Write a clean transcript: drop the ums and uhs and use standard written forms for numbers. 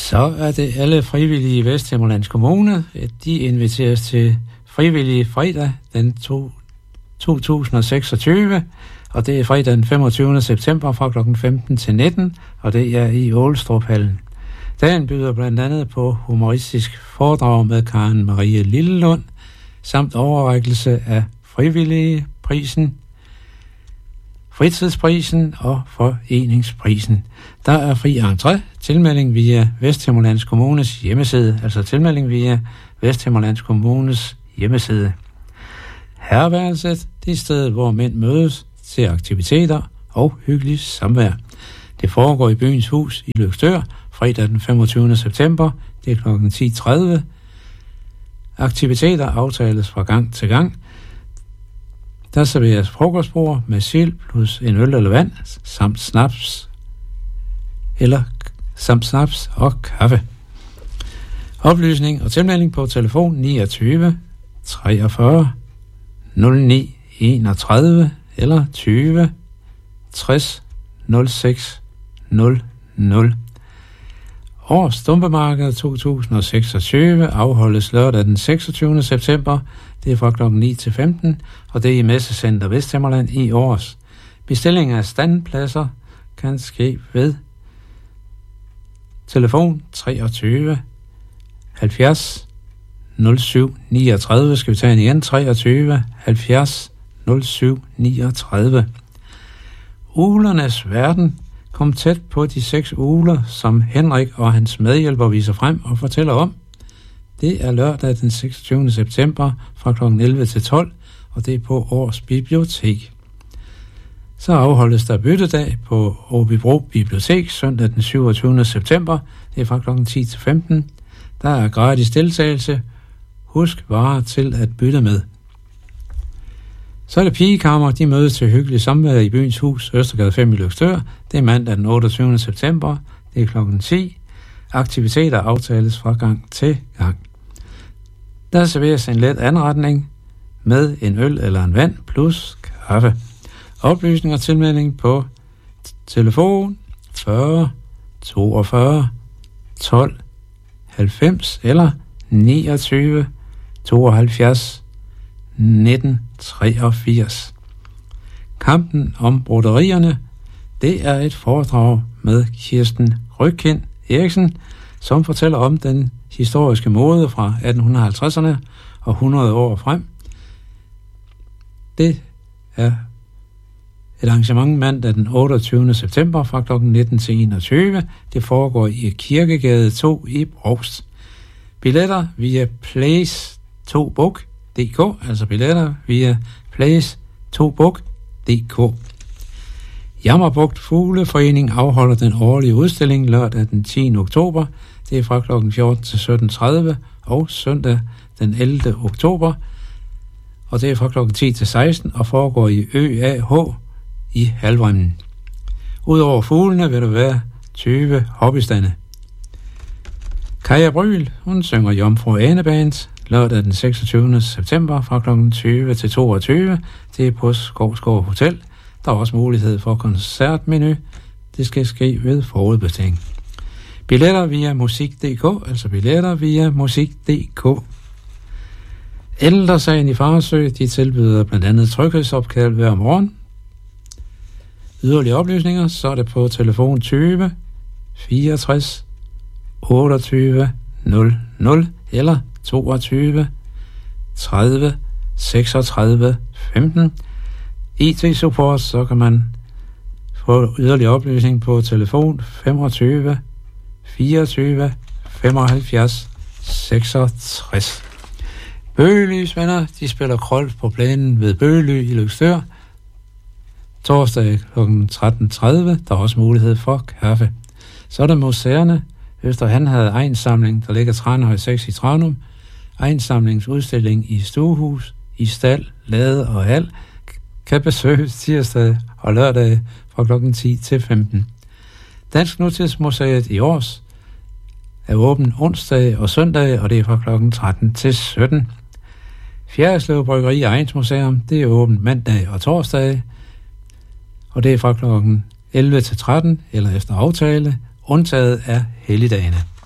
Så er det alle frivillige i Vesthimmerlands Kommune. De inviteres til frivillige fredag den 2026, og det er fredag den 25. september fra kl. 15 til 19, og det er i Ålstruphallen. Dagen byder blandt andet på humoristisk foredrag med Karen Marie Lillelund, samt overrækkelse af frivillige prisen, fritidsprisen og foreningsprisen. Der er fri entré, tilmelding via Vesthimmerlands Kommunes hjemmeside, altså tilmelding via Vesthimmerlands Kommunes hjemmeside. Herreværelset, det er stedet, hvor mænd mødes til aktiviteter og hyggeligt samvær. Det foregår i Byens Hus i Løgstør, fredag den 25. september, det er kl. 10.30. Aktiviteter aftales fra gang til gang. Der serveres frokostbord med sild plus en øl eller vand, samt snaps og kaffe. Oplysning og tilmelding på telefon 29 43 09 31 eller 20 60 06 00. Års Dumpemarked 2026 afholdes lørdag den 26. september. Det er fra kl. 9 til 15, og det er i Messecenter Vesthimmerland i Års. Bestilling af standpladser kan ske ved telefon 23 70 07 39. Skal vi tage en igen? 23 70 07 39. Uglernes verden. Kom tæt på de 6 ugler, som Henrik og hans medhjælper viser frem og fortæller om. Det er lørdag den 26. september fra kl. 11 til 12, og det er på Års Bibliotek. Så afholdes der byttedag på Åbybro Bibliotek søndag den 27. september. Det er fra kl. 10 til 15. Der er gratis deltagelse. Husk varer til at bytte med. Så er det pigekammer, de mødes til hyggelig samvær i Byens Hus, Østergade 5 i Løgstør. Det er mandag den 28. september, det er kl. 10. Aktiviteter aftales fra gang til gang. Der serveres en let anretning med en øl eller en vand plus kaffe. Oplysning og tilmelding på telefon 40 42 12 90 eller 29 72 1983. Kampen om broderierne, det er et foredrag med Kirsten Røgkind Eriksen, som fortæller om den historiske mode fra 1850'erne og 100 år frem. Det er et arrangement mandag den 28. september fra kl. 19 til 21. Det foregår i Kirkegade 2 i Brovst. Billetter via Place2Book.dk, altså billetter via Place2Book.dk. Jammerbugt Fugleforening afholder den årlige udstilling lørdag den 10. oktober. Det er fra kl. 14 til 17.30 og søndag den 11. oktober. Og det er fra kl. 10 til 16 og foregår i ØAH i Halvremmen. Udover fuglene vil der være 20 hobbystande. Kaja Bryl, hun synger Jomfru Ane Band lørdag den 26. september fra kl. 20 til 22. Det er på Skovsgård Hotel. Der er også mulighed for koncertmenu. Det skal ske ved forudbestilling. Billetter via musik.dk, altså billetter via musik.dk. Ældresagen i Farsø, de tilbyder blandt andet tryghedsopkald hver morgen. Yderligere oplysninger, så er det på telefon 20 64 28 00 eller 22 30 36 15. IT-support, så kan man få yderligere oplysning på telefon 25 24 75 66. Bøgelys venner, de spiller krolf på planen ved Bøgely i Løgstør. Torsdag kl. 13.30, der er også mulighed for kaffe. Så er der museerne. Efter han havde egensamling, der ligger Tranhøj 6 i Tranum. Egensamlingsudstilling i stuehus, i stald, lade og hal kan besøges tirsdag og lørdag fra kl. 10 til 15. Dansk Nutidsmuseet i Års er åben onsdag og søndag, og det er fra kl. 13 til 17. Fjerritslev Bryggeri og Egnsmuseum, det er åbent mandag og torsdag, og det er fra kl. 11 til 13 eller efter aftale, undtaget af helligdagene.